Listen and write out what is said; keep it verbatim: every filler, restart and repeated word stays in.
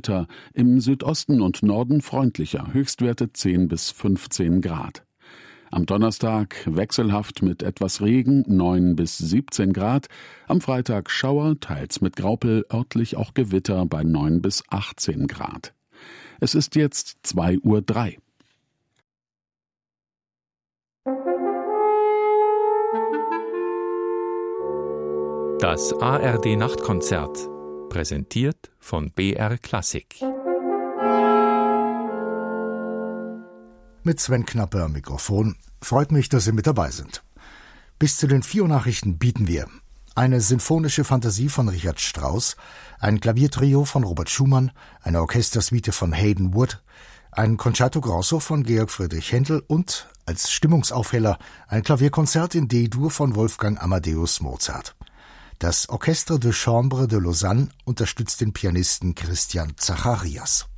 Gewitter, im Südosten und Norden freundlicher, Höchstwerte zehn bis fünfzehn Grad. Am Donnerstag wechselhaft mit etwas Regen, neun bis siebzehn Grad. Am Freitag Schauer, teils mit Graupel, örtlich auch Gewitter bei neun bis achtzehn Grad. Es ist jetzt zwei Uhr drei. Das A R D-Nachtkonzert, präsentiert von B R Klassik. Mit Sven Knappe am Mikrofon. Freut mich, dass Sie mit dabei sind. Bis zu den vier Uhr Nachrichten bieten wir eine sinfonische Fantasie von Richard Strauss, ein Klaviertrio von Robert Schumann, eine Orchestersuite von Hayden Wood, ein Concerto Grosso von Georg Friedrich Händel und, als Stimmungsaufheller, ein Klavierkonzert in D-Dur von Wolfgang Amadeus Mozart. Das Orchestre de Chambre de Lausanne unterstützt den Pianisten Christian Zacharias.